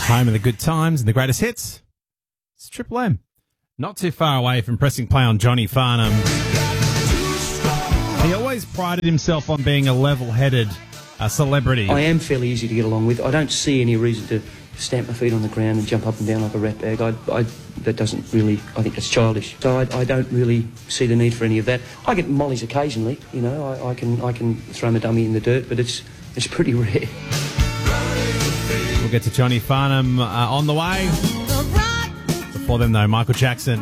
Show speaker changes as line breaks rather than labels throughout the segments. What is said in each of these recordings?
Home of the good times and the greatest hits. It's Triple M. Not too far away from pressing play on Johnny Farnham. He always prided himself on being a level-headed celebrity.
I am fairly easy to get along with. I don't see any reason to stamp my feet on the ground and jump up and down like a rat bag. That doesn't really, I think that's childish. So I don't really see the need for any of that. I get mollies occasionally, you know, I can throw my dummy in the dirt, but it's pretty rare.
We'll get to Johnny Farnham on the way. Before them, though, Michael Jackson.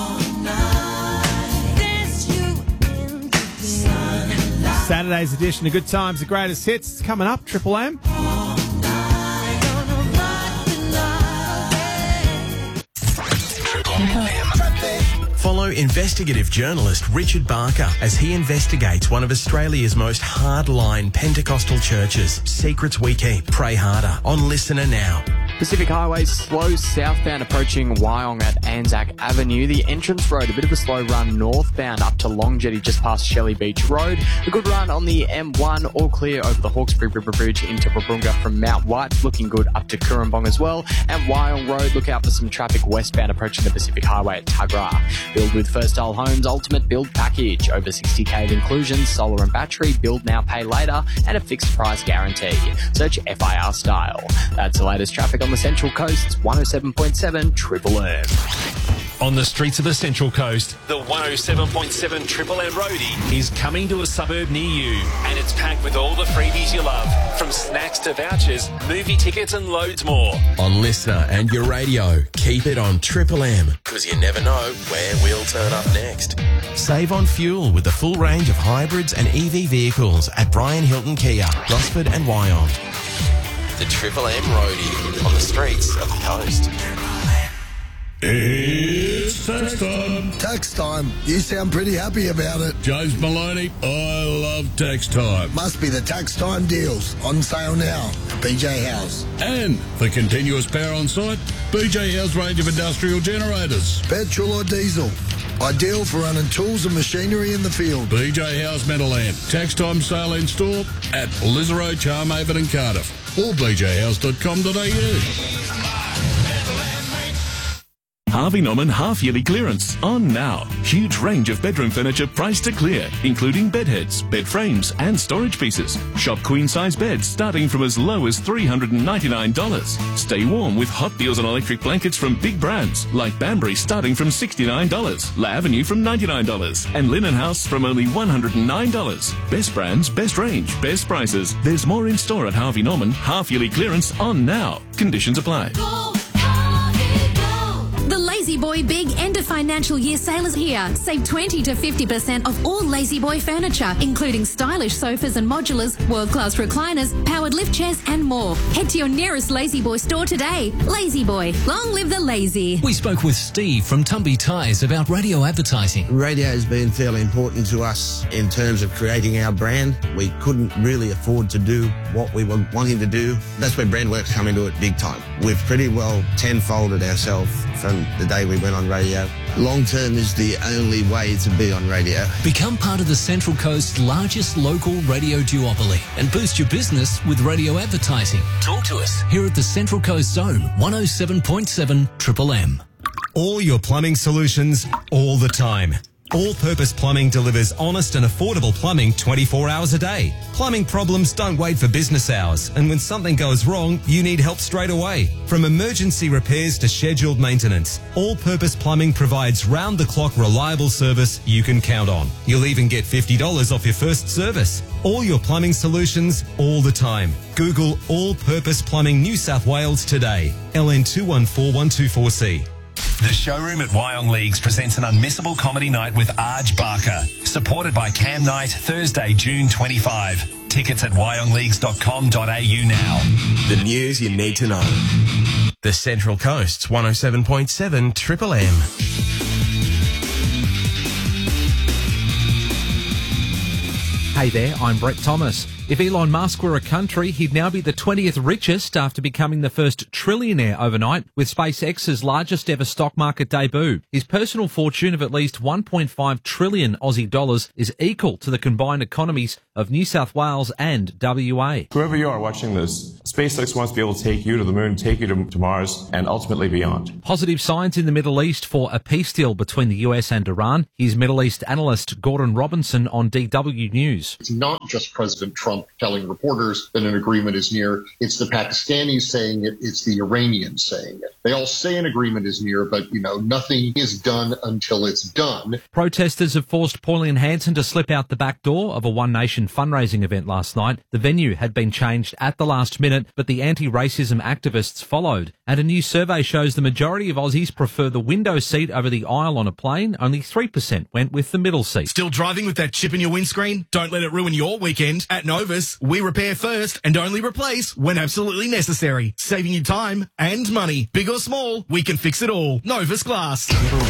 Saturday's edition of Good Times, the greatest hits. It's coming up, Triple M.
Follow investigative journalist Richard Barker as he investigates one of Australia's most hardline Pentecostal churches. Secrets we keep. Pray harder. On Listener Now.
Pacific Highway slow southbound approaching Wyong at Anzac Avenue. The entrance road, a bit of a slow run northbound up to Long Jetty just past Shelley Beach Road. A good run on the M1, all clear over the Hawkesbury River Bridge into Wabunga from Mount White. Looking good up to Cooranbong as well. And Wyong Road, look out for some traffic westbound approaching the Pacific Highway at Tuggerah. Build with First Style Homes Ultimate Build Package. Over 60k of inclusions, solar and battery, build now, pay later, and a fixed price guarantee. Search FIR Style. That's the latest traffic on the Central Coast's 107.7 Triple M.
On the streets of the Central Coast, the 107.7 Triple M Roadie is coming to a suburb near you, and it's packed with all the freebies you love, from snacks to vouchers, movie tickets and loads more.
On Listener and your radio, keep it on Triple M, because you never know where we'll turn up next. Save on fuel with the full range of hybrids and EV vehicles at Brian Hilton Kia, Gosford and Wyong. The Triple M Roadie on the streets of the coast.
It's tax time.
Tax time. You sound pretty happy about it.
James Maloney, I love tax time.
Must be the tax time deals on sale now at BJ House.
And for continuous power on site, BJ House range of industrial generators.
Petrol or diesel. Ideal for running tools and machinery in the field.
BJ House Meadowland. Tax time sale in store at Lisero, Charmhaven and Cardiff. Or bjhouse.com.au.
Harvey Norman half-yearly clearance on now. Huge range of bedroom furniture priced to clear, including bed heads, bed frames and storage pieces. Shop queen-size beds starting from as low as $399. Stay warm with hot deals on electric blankets from big brands like Banbury starting from $69, La Avenue from $99 and Linen House from only $109. Best brands, best range, best prices. There's more in store at Harvey Norman. Half-yearly clearance on now. Conditions apply.
The Lazy Boy Big End of Financial Year sale is here. Save 20 to 50% off all Lazy Boy furniture, including stylish sofas and modulars, world-class recliners, powered lift chairs and more. Head to your nearest Lazy Boy store today. Lazy Boy, long live the lazy.
We spoke with Steve from Tumby Tyres about radio advertising.
Radio has been fairly important to us in terms of creating our brand. We couldn't really afford to do what we were wanting to do. That's where Brandworks come into it big time. We've pretty well tenfolded ourselves from the day we went on radio. Long term is the only way to be on radio.
Become part of the Central Coast's largest local radio duopoly and boost your business with radio advertising. Talk to us here at the Central Coast Zone, 107.7 Triple M.
All your plumbing solutions, all the time. All-Purpose Plumbing delivers honest and affordable plumbing 24 hours a day. Plumbing problems don't wait for business hours, and when something goes wrong, you need help straight away. From emergency repairs to scheduled maintenance, All-Purpose Plumbing provides round-the-clock reliable service you can count on. You'll even get $50 off your first service. All your plumbing solutions, all the time. Google All-Purpose Plumbing New South Wales today. LN 214124C.
The showroom at Wyong Leagues presents an unmissable comedy night with Arj Barker, supported by Cam Night, Thursday, June 25. Tickets at wyongleagues.com.au now.
The news you need to know. The Central Coast's 107.7 Triple M.
Hey there, I'm Brett Thomas. If Elon Musk were a country, he'd now be the 20th richest after becoming the first trillionaire overnight with SpaceX's largest ever stock market debut. His personal fortune of at least 1.5 trillion Aussie dollars is equal to the combined economies of New South Wales and WA.
Whoever you are watching this, SpaceX wants to be able to take you to the moon, take you to Mars, and ultimately beyond.
Positive signs in the Middle East for a peace deal between the US and Iran. Here's Middle East analyst Gordon Robinson on DW News.
It's not just President Trump telling reporters that an agreement is near. It's the Pakistanis saying it. It's the Iranians saying it. They all say an agreement is near, but, nothing is done until it's done.
Protesters have forced Pauline Hanson to slip out the back door of a One Nation fundraising event last night. The venue had been changed at the last minute, but the anti-racism activists followed. And a new survey shows the majority of Aussies prefer the window seat over the aisle on a plane. Only 3% went with the middle seat.
Still driving with that chip in your windscreen? Don't let it ruin your weekend. At Novus, we repair first and only replace when absolutely necessary. Saving you time and money. Big or small, we can fix it all. Novus Glass.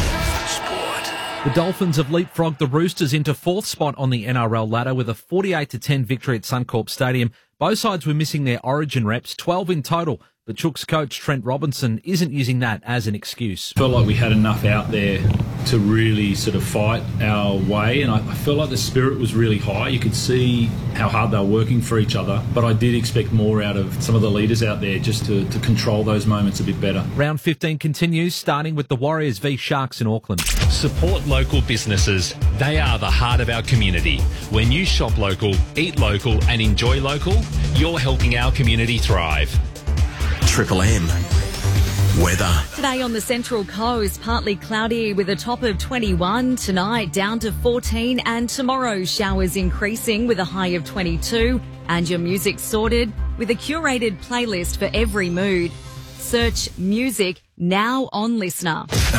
The Dolphins have leapfrogged the Roosters into fourth spot on the NRL ladder with a 48-10 victory at Suncorp Stadium. Both sides were missing their origin reps, 12 in total. But Chooks coach Trent Robinson isn't using that as an excuse.
I felt like we had enough out there to really sort of fight our way, and I felt like the spirit was really high. You could see how hard they were working for each other, but I did expect more out of some of the leaders out there just to control those moments a bit better.
Round 15 continues, starting with the Warriors v Sharks in Auckland.
Support local businesses. They are the heart of our community. When you shop local, eat local and enjoy local, you're helping our community thrive.
Triple M. Weather.
Today on the Central Coast, partly cloudy with a top of 21. Tonight down to 14, and tomorrow showers increasing with a high of 22. And your music sorted with a curated playlist for every mood. Search music now on Listener.